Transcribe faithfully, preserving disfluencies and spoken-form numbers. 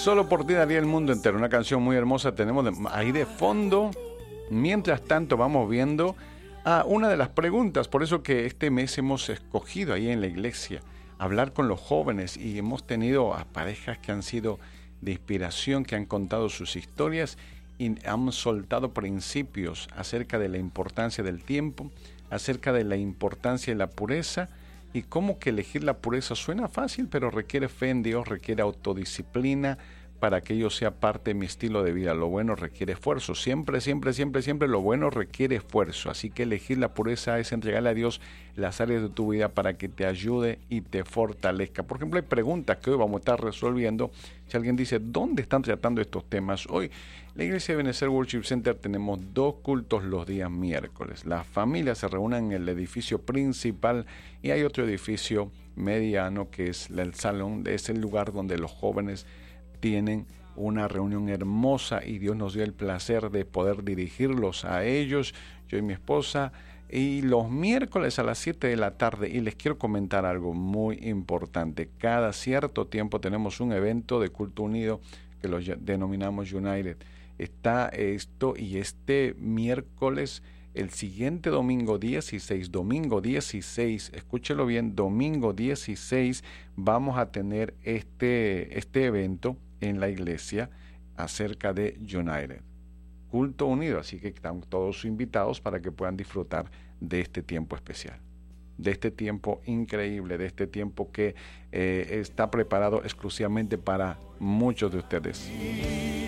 Solo por ti daría el mundo entero. Una canción muy hermosa tenemos de, ahí de fondo. Mientras tanto vamos viendo a una de las preguntas. Por eso que este mes hemos escogido ahí en la iglesia hablar con los jóvenes. Y hemos tenido a parejas que han sido de inspiración, que han contado sus historias y han soltado principios acerca de la importancia del tiempo, acerca de la importancia de la pureza. Y cómo que elegir la pureza suena fácil, pero requiere fe en Dios, requiere autodisciplina para que ello sea parte de mi estilo de vida. Lo bueno requiere esfuerzo. Siempre, siempre, siempre, siempre lo bueno requiere esfuerzo. Así que elegir la pureza es entregarle a Dios las áreas de tu vida para que te ayude y te fortalezca. Por ejemplo, hay preguntas que hoy vamos a estar resolviendo. Si alguien dice, ¿dónde están tratando estos temas? Hoy, la Iglesia de Benecer Worship Center tenemos dos cultos los días miércoles. Las familias se reúnen en el edificio principal y hay otro edificio mediano que es el salón. Es el lugar donde los jóvenes tienen una reunión hermosa y Dios nos dio el placer de poder dirigirlos a ellos, yo y mi esposa, y los miércoles a las siete de la tarde. Y les quiero comentar algo muy importante. Cada cierto tiempo tenemos un evento de culto unido que lo denominamos United. Está esto y este miércoles, el siguiente domingo dieciséis, domingo dieciséis, escúchelo bien, domingo dieciséis, vamos a tener este, este evento en la iglesia acerca de United, culto unido, así que están todos invitados para que puedan disfrutar de este tiempo especial, de este tiempo increíble, de este tiempo que eh, está preparado exclusivamente para muchos de ustedes.